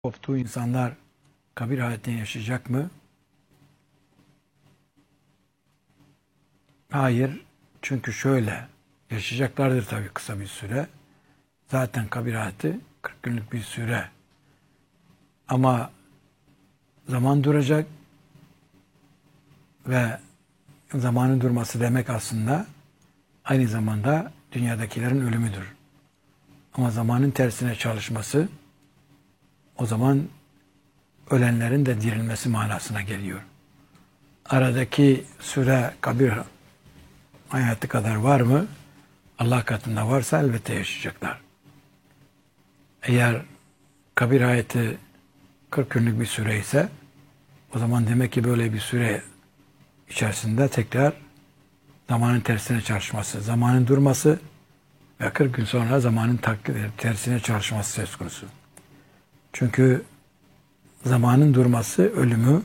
Koptuğu insanlar kabir hayatını yaşayacak mı? Hayır. Çünkü şöyle, yaşayacaklardır tabii kısa bir süre. Zaten kabir hayatı 40 günlük bir süre. Ama zaman duracak ve zamanın durması demek aslında aynı zamanda dünyadakilerin ölümüdür. Ama zamanın tersine çalışması o zaman ölenlerin de dirilmesi manasına geliyor. Aradaki süre kabir hayatı kadar var mı? Allah katında varsa elbette yaşayacaklar. Eğer kabir hayatı 40 günlük bir süre ise o zaman demek ki böyle bir süre içerisinde tekrar zamanın tersine çalışması, zamanın durması ve 40 gün sonra zamanın tersine çalışması söz konusu. Çünkü zamanın durması ölümü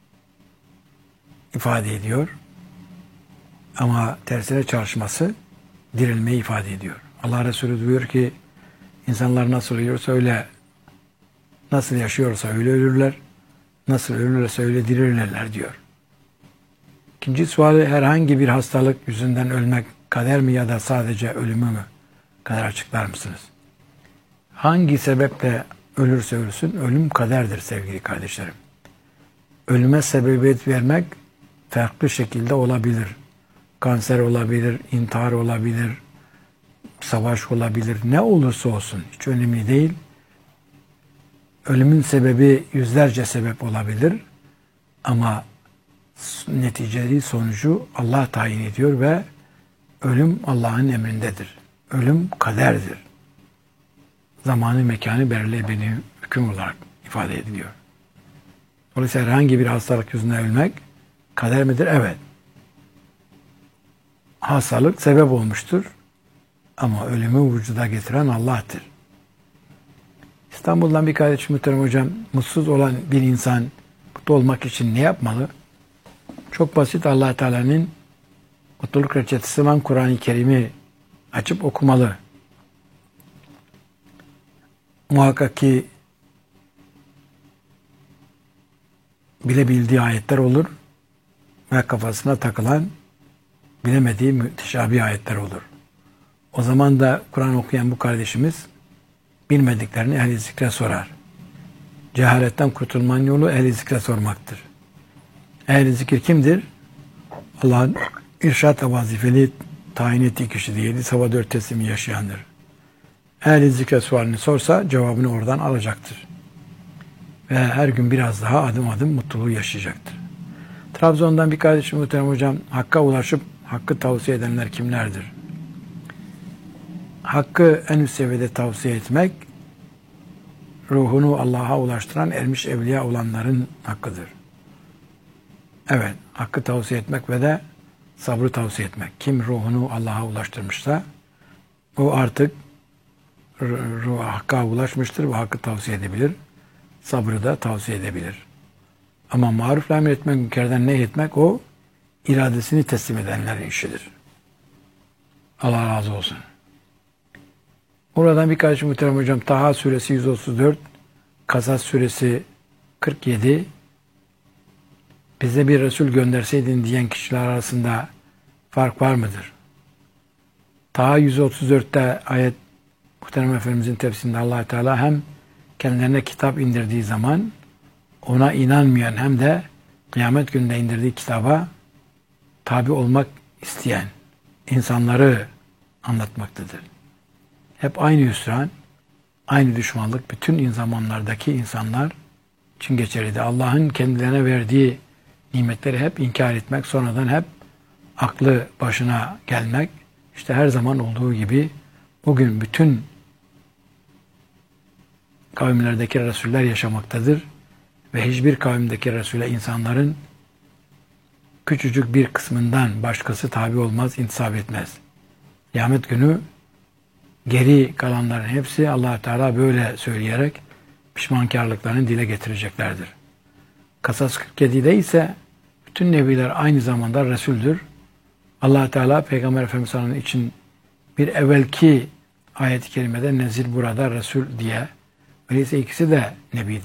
ifade ediyor. Ama tersine çalışması dirilmeyi ifade ediyor. Allah Resulü diyor ki insanlar nasıl ölüyorsa öyle, nasıl yaşıyorsa öyle ölürler, nasıl ölürlerse öyle dirilirler diyor. İkinci suali, herhangi bir hastalık yüzünden ölmek kader mi ya da sadece ölümü mü? Kader açıklar mısınız? Hangi sebeple ölürse ölsün ölüm kaderdir sevgili kardeşlerim. Ölüme sebebiyet vermek farklı şekilde olabilir. Kanser olabilir, intihar olabilir, savaş olabilir. Ne olursa olsun hiç önemli değil. Ölümün sebebi yüzlerce sebep olabilir. Ama neticeli sonucu Allah tayin ediyor ve ölüm Allah'ın emrindedir. Ölüm kaderdir. Zamanı, mekanı belirli hüküm olarak ifade ediliyor. Dolayısıyla herhangi bir hastalık yüzünden ölmek kader midir? Evet. Hastalık sebep olmuştur. Ama ölümü vücuda getiren Allah'tır. İstanbul'dan bir kardeşim muhterem hocam, mutsuz olan bir insan mutlu olmak için ne yapmalı? Çok basit, Allah Teala'nın mutluluk reçetesi olan Kur'an-ı Kerim'i açıp okumalı. Muhakkak ki bilebildiği ayetler olur ve kafasına takılan bilemediği müteşabih ayetler olur. O zaman da Kur'an okuyan bu kardeşimiz bilmediklerini ehl-i zikre sorar. Cehaletten kurtulmanın yolu ehl-i zikre sormaktır. Ehl-i zikir kimdir? Allah'ın irşat ve vazifeli tayin ettiği kişi değil, sabah 4 teslimi yaşayandır. Ehl-i zikre sualini sorsa cevabını oradan alacaktır. Ve her gün biraz daha adım adım mutluluğu yaşayacaktır. Trabzon'dan bir kardeşim muhterem hocam, Hakk'a ulaşıp Hakk'ı tavsiye edenler kimlerdir? Hakk'ı en üst seviyede tavsiye etmek, ruhunu Allah'a ulaştıran ermiş evliya olanların hakkıdır. Evet, Hakk'ı tavsiye etmek ve de sabrı tavsiye etmek. Kim ruhunu Allah'a ulaştırmışsa, o artık Hakk'a ulaşmıştır ve Hakk'ı tavsiye edebilir. Sabrı da tavsiye edebilir. Ama marufla emretmek, münkerden nehyetmek, o iradesini teslim edenlerin işidir. Allah razı olsun. Buradan birkaç muhterem hocam, Taha suresi 134, Kasas suresi 47, bize bir Resul gönderseydin diyen kişiler arasında fark var mıdır? Taha 134'te ayet, muhterem Efendimizin tefsirinde Allah Teala hem kendilerine kitap indirdiği zaman ona inanmayan hem de kıyamet gününde indirdiği kitaba tabi olmak isteyen insanları anlatmaktadır. Hep aynı hüsran, aynı düşmanlık bütün zamanlardaki insanlar için geçerlidir. Allah'ın kendilerine verdiği nimetleri hep inkar etmek, sonradan hep aklı başına gelmek, işte her zaman olduğu gibi bugün bütün kavimlerdeki Resuller yaşamaktadır ve hiçbir kavimdeki Resul'e insanların küçücük bir kısmından başkası tabi olmaz, intisap etmez. Kıyamet günü geri kalanların hepsi Allah Teala böyle söyleyerek pişmankarlıklarını dile getireceklerdir. Kasas 47'de ise bütün nebiler aynı zamanda Resul'dür. Allah Teala Peygamber Efendimiz için bir evvelki ayet-i kerimede nezir burada Resul diye Öyleyse ikisi de Nebidir.